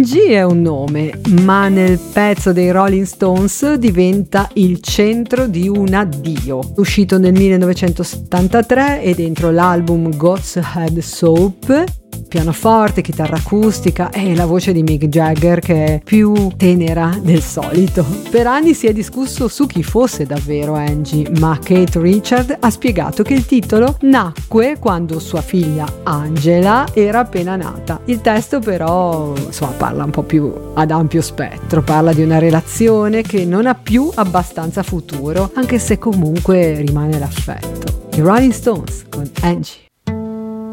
Angie è un nome, ma nel pezzo dei Rolling Stones diventa il centro di un addio. Uscito nel 1973 e dentro l'album God's Head Soap, pianoforte, chitarra acustica e la voce di Mick Jagger che è più tenera del solito. Per anni si è discusso su chi fosse davvero Angie, ma Keith Richards ha spiegato che il titolo nacque quando sua figlia Angela era appena nata. Il testo però parla un po' più ad ampio spettro, parla di una relazione che non ha più abbastanza futuro, anche se comunque rimane l'affetto. I Rolling Stones con Angie.